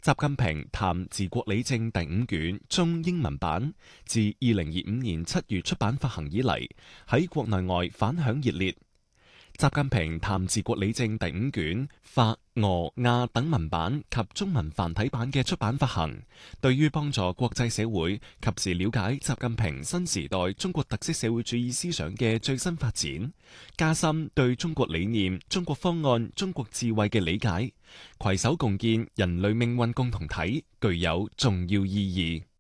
習近平談治國理政第5卷中英文版，自2025年7月出版發行以嚟，喺國內外反響熱烈。習近平談治國理政第5卷法、俄、亞等文版及中文繁體版嘅出版發行，對於幫助國際社會及時了解習近平新時代中國特色社會主義思想嘅最新發展，加深對中國理念、中國方案、中國智慧嘅理解，攜手共建人類命運共同體，具有重要意義。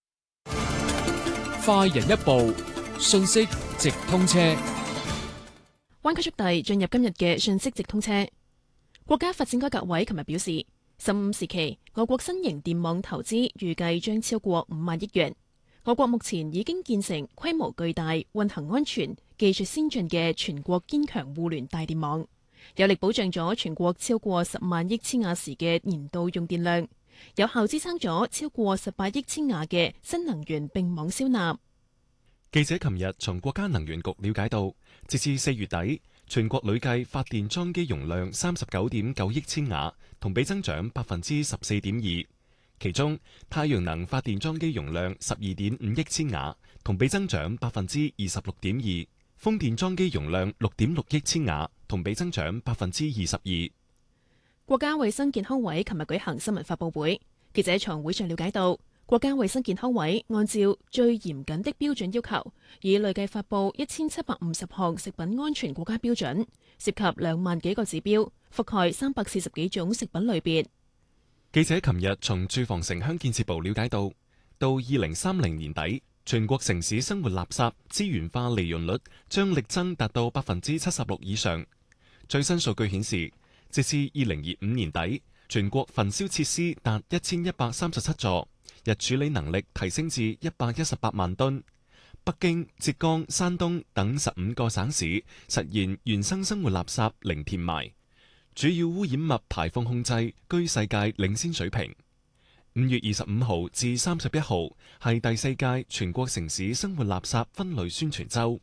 快人一步，信息直通車。 灣區速遞進入今日嘅信息直通車。國家發展改革委琴日表示，15時期我國新型電網投資預計將超過5萬億元。我國目前已經建成規模巨大、運行安全、技術先進嘅全國堅強互聯大電網，有力保障咗全國超過10萬億千瓦時嘅年度用電量，有效支撐咗超過18億千瓦嘅新能源並網銷納。 記者琴日從國家能源局了解到，截至4月底，全國累計發電裝機容量39.9億千瓦，同比增長14.2%。其中，太陽能發電裝機容量12.5億千瓦，同比增長26.2%；風電裝機容量6.6億千瓦，同比增長22%。 國家衛生健康委琴日舉行新聞發佈會，記者從會上了解到，國家衛生健康委按照最嚴謹的標準要求，已累計發布1750項食品安全國家標準，涉及2萬幾個指標，覆蓋340幾種食品類別。 記者琴日從住房城鄉建設部了解到2030年底，全國城市生活垃圾資源化利潤率將力增達到76%以上。最新數據顯示，截至2025年底，全國焚燒設施達1137座。日處理能力提升至118萬噸。北京、浙江、山東等15個省市實現原生生活垃圾零填埋，主要污染物排放控制居世界領先水平。5月25號至31號係第4屆全國城市生活垃圾分類宣傳週。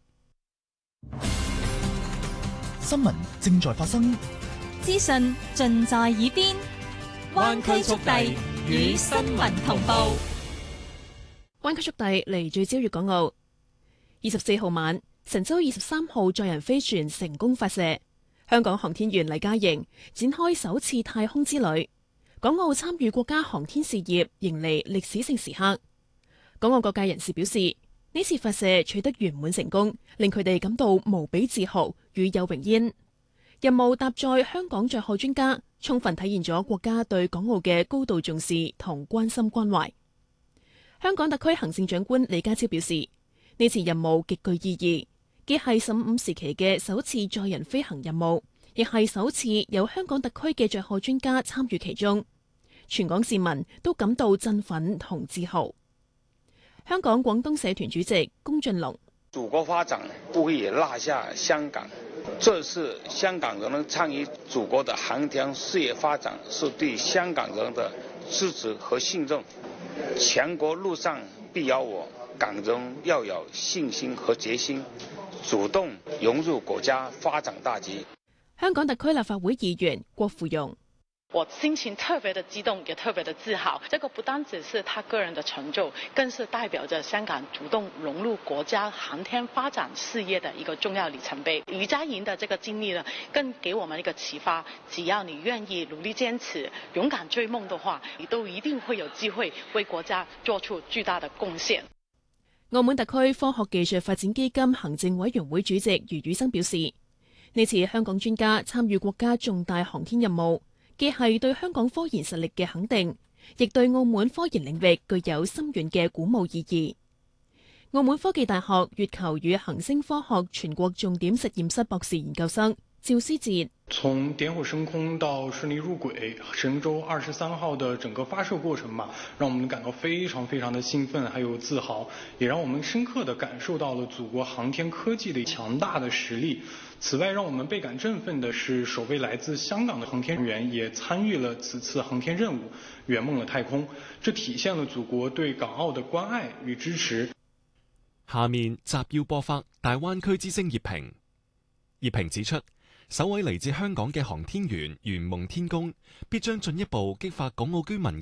新聞正在發生， 資訊盡在耳邊，灣區速遞與新聞同步。 灣區速遞嚟聚焦粵港澳。24號晚，神舟23號載人飛船成功發射，香港航天員黎嘉瑩展開首次太空之旅。港澳參與國家航天事業，迎嚟歷史性時刻。港澳各界人士表示，呢次發射取得圓滿成功，令佢哋感到無比自豪，與有榮焉。任務搭載香港載荷專家，充分體現咗國家對港澳嘅高度重視同關心關懷。香港特區行政長官李家超表示，呢次任務極具意義，既係15時期嘅首次載人飛行任務，亦係首次有香港特區嘅載荷專家參與其中，全港市民都感到振奮同自豪。香港廣東社團主席龔俊龍： 祖國發展不會落下香港，這是香港人們參與祖國的航天事業發展，是對香港人的支持和信任。全國路上必有我，港人要有信心和決心，主動融入國家發展大局。 香港特區立法會議員郭芙蓉： 我心情特別的激動，也特別的自豪。這個不單只是他個人的成就，更是代表着香港主動融入國家航天發展事業的一個重要里程碑。黎嘉瑩的這個經歷呢，更給我們一個啟發：只要你願意努力堅持、勇敢追夢的話，你都一定會有機會為國家做出巨大的貢獻。 澳門特區科學技術發展基金行政委員會主席余宇生表示，呢次香港專家參與國家重大航天任務，既係對香港科研實力嘅肯定，亦對澳門科研領域具有深遠嘅鼓舞意義。澳門科技大學月球與行星科學全國重點實驗室博士研究生趙思哲： 從點火升空到順利入軌，神舟23號的整個發射過程嘛，讓我們感到非常非常的興奮，還有自豪，也讓我們深刻地感受到了祖國航天科技的強大的實力。此外，讓我們倍感振奮的是，首位來自香港的航天員也參與了此次航天任務，圓夢了太空。這體現了祖國對港澳的關愛與支持。 下面集要播發大灣區之聲熱評。熱評指出，首位嚟自香港嘅航天員圓夢天宮，必將進一步激發港澳居民